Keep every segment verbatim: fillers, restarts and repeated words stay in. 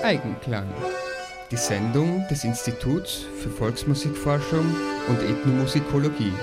Eigenklang, die Sendung des Instituts für Volksmusikforschung und Ethnomusikologie.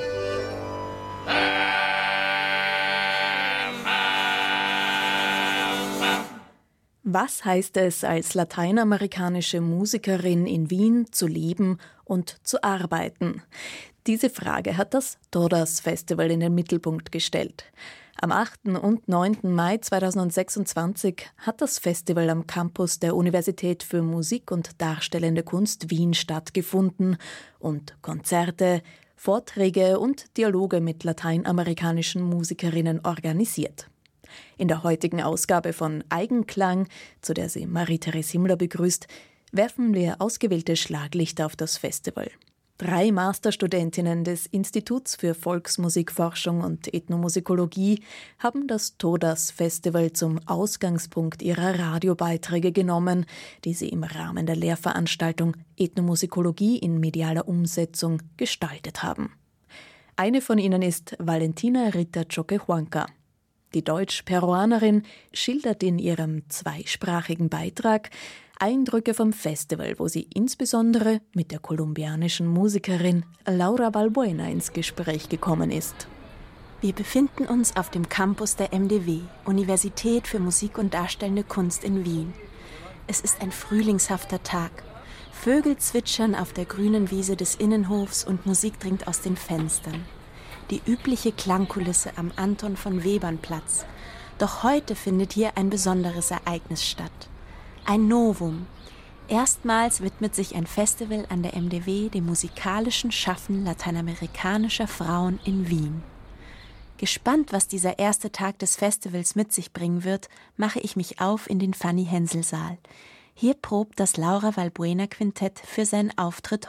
Was heißt es, als lateinamerikanische Musikerin in Wien zu leben und zu arbeiten? Diese Frage hat das Todas Festival in den Mittelpunkt gestellt. Am achten und neunten Mai zweitausendsechsundzwanzig hat das Festival am Campus der Universität für Musik und Darstellende Kunst Wien stattgefunden und Konzerte, Vorträge und Dialoge mit lateinamerikanischen Musikerinnen organisiert. In der heutigen Ausgabe von Eigenklang, zu der sie Marie-Therese Himmler begrüßt, werfen wir ausgewählte Schlaglichter auf das Festival. Drei Masterstudentinnen des Instituts für Volksmusikforschung und Ethnomusikologie haben das Todas Festival zum Ausgangspunkt ihrer Radiobeiträge genommen, die sie im Rahmen der Lehrveranstaltung Ethnomusikologie in medialer Umsetzung gestaltet haben. Eine von ihnen ist Valentina Rita Choquehuanca. Die Deutsch-Peruanerin schildert in ihrem zweisprachigen Beitrag Eindrücke vom Festival, wo sie insbesondere mit der kolumbianischen Musikerin Laura Balbuena ins Gespräch gekommen ist. Wir befinden uns auf dem Campus der M D W, Universität für Musik und Darstellende Kunst in Wien. Es ist ein frühlingshafter Tag. Vögel zwitschern auf der grünen Wiese des Innenhofs und Musik dringt aus den Fenstern. Die übliche Klangkulisse am Anton von Webern Platz. Doch heute findet hier ein besonderes Ereignis statt. Ein Novum. Erstmals widmet sich ein Festival an der M D W dem musikalischen Schaffen lateinamerikanischer Frauen in Wien. Gespannt, was dieser erste Tag des Festivals mit sich bringen wird, mache ich mich auf in den Fanny-Hensel-Saal. Hier probt das Laura Balbuena Quintett für seinen Auftritt